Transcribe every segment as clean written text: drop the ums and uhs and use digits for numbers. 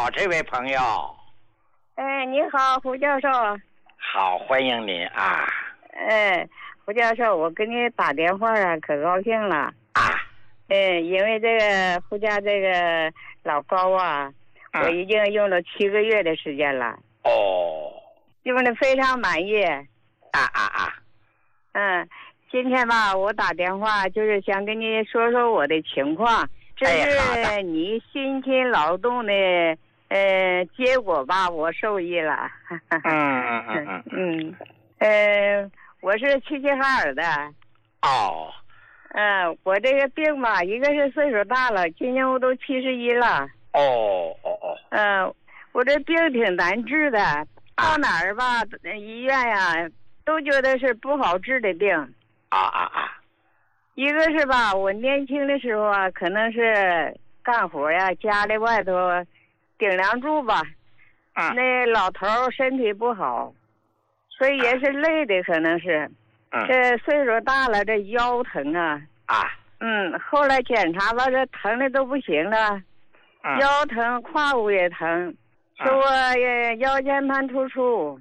好，这位朋友。 哎，你好，胡教授。 好，欢迎您啊。 哎，胡教授，我给你打电话啊，可高兴了啊。 因为这个胡家这个老膏啊，我已经用了7个月的时间了。 哦。 用的非常满意。今天吧，我打电话就是想跟你说说我的情况，这是你辛勤劳动的结果吧，我受益了。我是齐齐哈尔的。 哦。 我这个病吧，一个是岁数大了，今年我都71了。我这病挺难治的，到哪儿吧，医院呀，都觉得是不好治的病。一个是吧，我年轻的时候啊，可能是干活呀，家里外头顶梁柱吧，那老头身体不好，所以也是累的，可能是。这岁数大了，这腰疼啊。后来检查吧，这疼的都不行了，腰疼，胯骨也疼，说我腰间盘突出。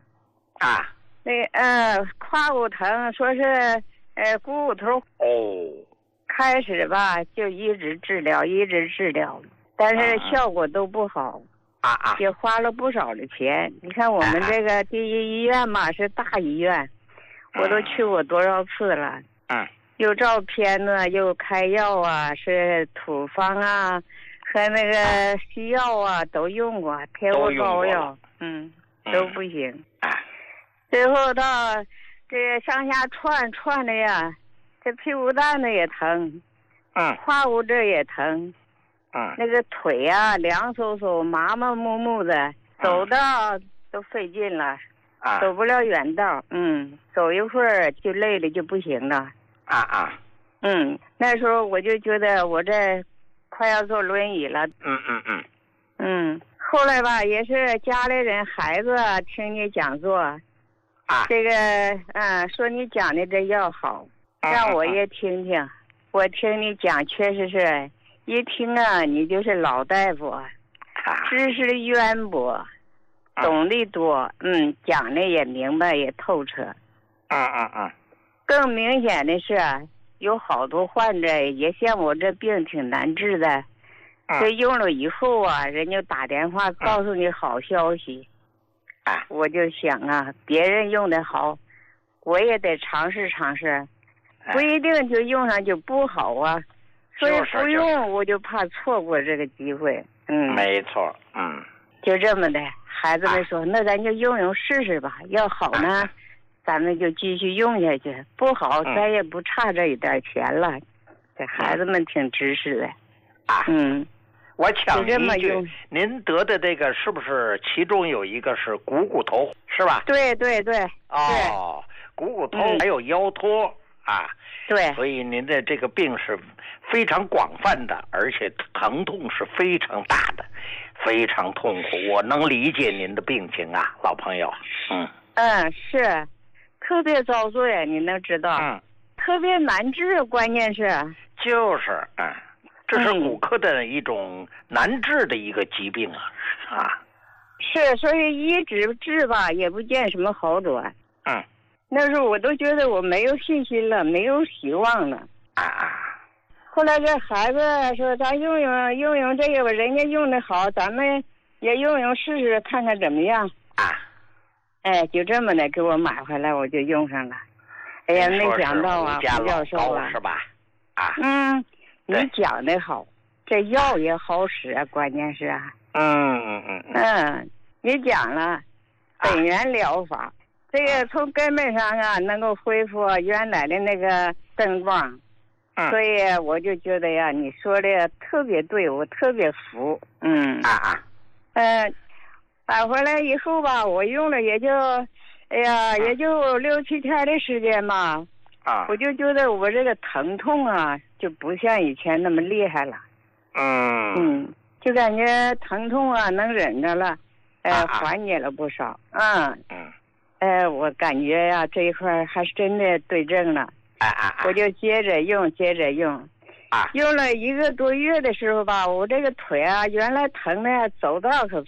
胯骨疼，说是股骨头。开始吧就一直治疗，但是效果都不好。也花了不少的钱。你看我们这个第一医院嘛，是大医院，我都去过多少次了。又照片呢，又开药啊，是土方啊和那个西药啊都用过，贴过膏药，都不行。最后到这上下串的呀，这屁股蛋子也疼，胯骨这也疼，那个腿啊凉飕飕麻麻木木的，走道都费劲了，走不了远道，走一会儿就累了就不行了。那时候我就觉得我这快要坐轮椅了。后来吧，也是家里人孩子听你讲座，这个说你讲的这药好，让我也听听。我听你讲，确实是一听啊，你就是老大夫，知识渊博，懂得多，讲的也明白也透彻。更明显的是，有好多患者也像我这病挺难治的，这用了以后啊，人家打电话告诉你好消息，我就想啊，别人用的好，我也得尝试尝试，不一定就用上就不好啊，所以不用我就怕错过这个机会。 没错。 就这么的，孩子们说，那咱就用试试吧，要好呢。咱们就继续用下去，不好咱也不差这一点钱了。这孩子们挺知识的。 我抢一句，您得的这个是不是其中有一个是股骨头，是吧？ 对。 股骨头还有腰托对。 所以您的这个病是非常广泛的，而且疼痛是非常大的，非常痛苦。我能理解您的病情啊，老朋友。 是。特别遭罪，你能知道？特别难治，关键是就是这是骨科的一种难治的一个疾病是，所以一直治吧也不见什么好转。那时候我都觉得我没有信心了，没有希望了。后来这孩子说咱用这个吧，人家用的好，咱们也用试试看看怎么样。就这么的给我买回来，我就用上了。哎呀，没想到啊，胡教授啊， 是吧？ 你讲的好，这药也好使啊，关键是你讲了本源疗法，这个从根本上啊能够恢复原来的那个症状，所以我就觉得呀，你说的特别对，我特别服。买回来以后吧，我用了也就6、7天的时间吧。我就觉得我这个疼痛啊，就不像以前那么厉害了。就感觉疼痛啊能忍着了，缓解了不少。我感觉呀，这一块还是真的对症了。我就接着用。用了1个多月的时候吧，我这个腿啊，原来疼的走道可